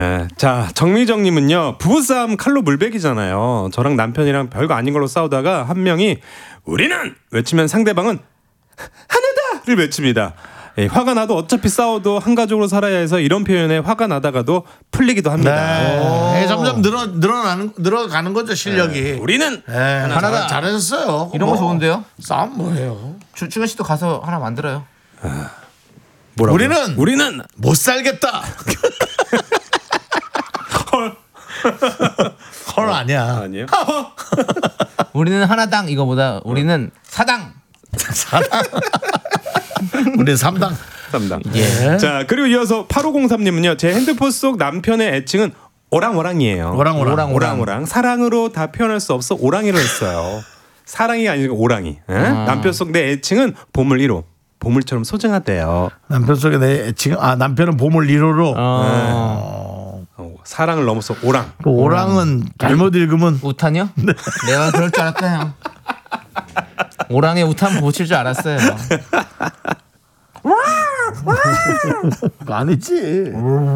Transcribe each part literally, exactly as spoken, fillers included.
네. 자, 정미정님은요, 부부싸움 칼로 물베기잖아요. 저랑 남편이랑 별거 아닌 걸로 싸우다가 한 명이 우리는 외치면 상대방은 하나다를 외칩니다. 예, 화가 나도 어차피 싸워도 한 가족으로 살아야 해서 이런 표현에 화가 나다가도 풀리기도 합니다. 네. 점점 늘어 늘어나는 늘어가는 거죠 실력이. 네. 우리는 네. 하나다 잘하셨어요. 이런 거 좋은데요? 싸움 뭐예요? 주충현 씨도 가서 하나 만들어요. 아, 뭐라고? 우리는 우리는 못 살겠다. 헐. 헐 아니야. 아니에요? 우리는 하나당 이거보다 우리는 사당. 사당. 우리는 삼당. 삼당. 예. 자, 그리고 이어서 팔오공삼님은요. 제 핸드폰 속 남편의 애칭은 오랑오랑이에요. 오랑오랑. 오랑오랑. 오랑오랑. 사랑으로 다 표현할 수 없어 오랑이로 했어요. 사랑이가 아니고 오랑이. 예? 아. 남편 속 내 애칭은 보물 일 호. 보물처럼 소중하대요. 남편 속에 내 애칭 아 남편은 보물 일 호로. 어. 어, 사랑을 넘어서 오랑. 그 오랑은 잘못 읽으면 우탄이요? 내가 그럴 줄 알았다. 오랑의 우탄 고칠 줄 알았어요. 그거 아니지.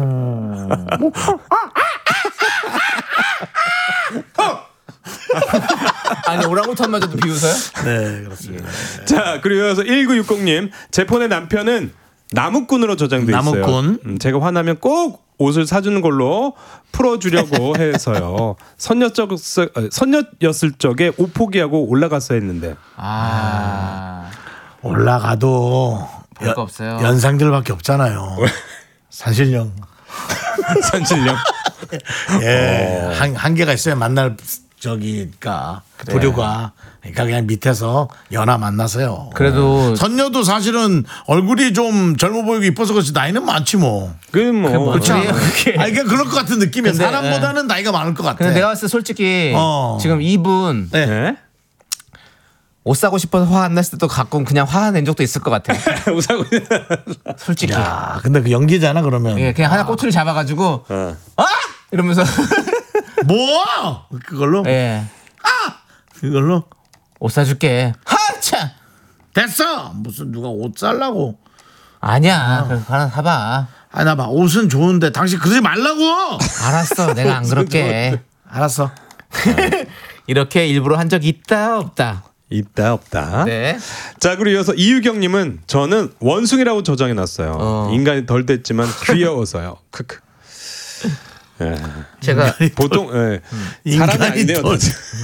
아니 오랑우탄마저도 비웃어요? 네 그렇습니다. 자, 그리고 이어서 일구육공님. 제 폰의 남편은 나무꾼으로 저장돼 있어요. 나무꾼. 음, 제가 화나면 꼭 옷을 사주는 걸로 풀어주려고 해서요. 선녀적 선녀였을 적에 옷 포기하고 올라갔어야 했는데. 아 올라가도 별거 없어요. 연상들밖에 없잖아요. 산신령. 산신령. 예, 한, 한계가 있어요. 만날 저기가 부류가. 그러니까 그냥 밑에서 연하 만나서요. 그래도 선녀도 사실은 얼굴이 좀 젊어 보이고 이뻐서 그렇지 나이는 많지 뭐. 그뭐 그렇지 않아요? 그게- 아니, 그러니까 그럴 것 같은 느낌이에요. 근데, 사람보다는 나이가 많을 것 같아. 근데 내가 봤을 때 솔직히 어. 지금 이분 네. 네? 옷 사고 싶어서 화 안 냈을 때도 가끔 그냥 화 낸 적도 있을 것 같아. 우사고. 솔직히. 야, 근데 그 연기잖아 그러면. 예, 그냥 하나 꼬투리 잡아가지고 어. 아 이러면서 뭐? 그걸로? 예, 그걸로? 옷 사줄게. 하차. 됐어. 무슨 누가 옷 살라고? 아니야. 그래서 하나 사봐. 아, 나 봐. 옷은 좋은데 당신 그러지 말라고. 알았어. 내가 안 그럴게. 알았어. 이렇게 일부러 한 적이 있다 없다. 있다 없다. 네. 자, 그리고 이어서 이유경님은 저는 원숭이라고 저장해놨어요. 어. 인간이 덜 됐지만 귀여워서요. 크크. 예. 제가 보통 예. 사람이 인간이 아니네요. 덜-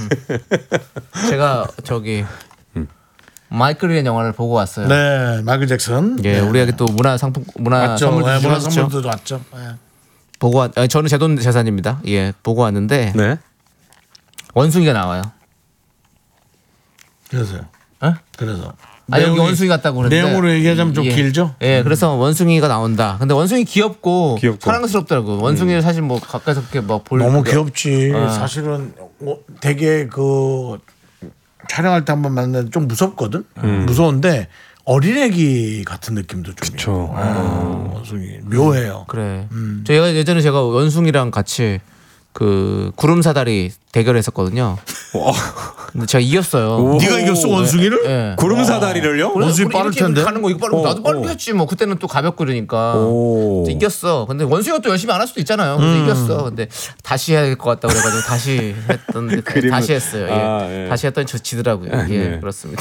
제가 저기 마이클이라는 영화를 보고 왔어요. 네, 마이클 잭슨. 예, 우리에게 또 문화 상품 문화 맞죠. 선물도 네, 문화 주셨죠. 선물도 왔죠. 네. 보고 왔, 아니, 저는 제 돈 재산입니다. 예, 보고 왔는데 네. 원숭이가 나와요. 그래서요. 어? 그래서. 아 여기 내용이- 원숭이 같다고 그러는데 내용으로 얘기하자면 좀 예. 길죠? 예, 그래서 원숭이가 나온다. 근데 원숭이 귀엽고, 귀엽고. 사랑스럽더라고. 원숭이를 사실 뭐 가까이서 그렇게 뭐볼 너무 귀엽지. 어. 사실은 어, 되게 그 촬영할 때 한번 만났는데 좀 무섭거든. 무서운데 어린애기 같은 느낌도 좀 그쵸. 있고. 아, 원숭이 묘해요. 그래. 제가 예전에 제가 원숭이랑 같이 그 구름 사다리 대결했었거든요. 근데 제가 이겼어요. 네가 이겼어 원숭이를? 예. 구름 사다리를요? 원숭이 우리 빠를 이렇게 텐데. 가는 거 이거 빠르고 어, 나도 빠르게 어. 했지 뭐. 그때는 또 가볍고 그러니까 오. 이겼어. 근데 원숭이가 또 열심히 안 할 수도 있잖아요. 그래서 이겼어. 근데 다시 해야 될 것 같다 그래가지고 다시 했던데 그림을- 다시 했어요. 예. 아, 예. 다시 했더니 저 지더라고요. 예, 네. 그렇습니다.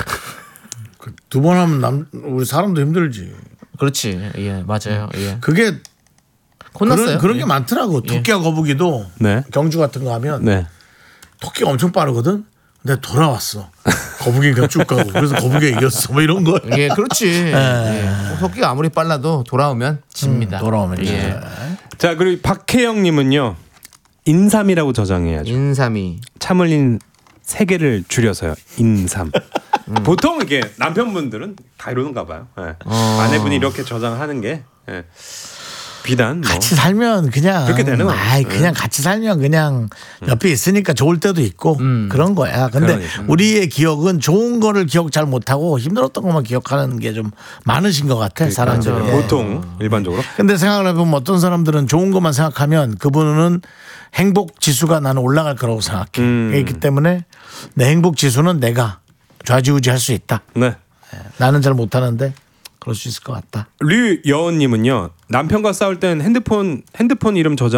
두 번 하면 남 우리 사람도 힘들지. 그렇지. 예, 맞아요. 예. 그게 혼났어요. 그런, 그런 예. 게 많더라고. 토끼와 거북이도 네. 경주 같은 거 하면 네. 토끼가 엄청 빠르거든. 근데 돌아왔어. 거북이가 쭉 가고 그래서 거북이가 이겼어. 뭐 이런 거. 예, 그렇지. 예. 토끼가 아무리 빨라도 돌아오면 집니다. 음, 돌아오면 예. 이제. 자, 그리고 박혜영님은요. 인삼이라고 저장해야죠. 인삼이. 참을린 세 개를 줄여서요. 인삼. 음. 보통 이게 남편분들은 다 이러는가 봐요. 예. 어. 아내분이 이렇게 저장하는 게 예. 비단 뭐. 같이 살면 그냥 그렇게 되는 거예요. 아이 그냥 같이 살면 그냥 옆에 있으니까 좋을 때도 있고 음. 그런 거야. 근데 그러니까. 우리의 기억은 좋은 거를 기억 잘 못하고 힘들었던 것만 기억하는 게 좀 많으신 것 같아 사람들이. 맞아. 예. 보통 일반적으로. 근데 생각을 해보면 어떤 사람들은 좋은 것만 생각하면 그분은 행복 지수가 나는 올라갈 거라고 생각해. 음. 그렇기 때문에 내 행복 지수는 내가 좌지우지 할 수 있다. 네. 나는 잘 못하는데 그럴 수 있을 것 같다. 류여원님은요 남편과 싸울 땐 핸드폰 핸드폰 이름 저장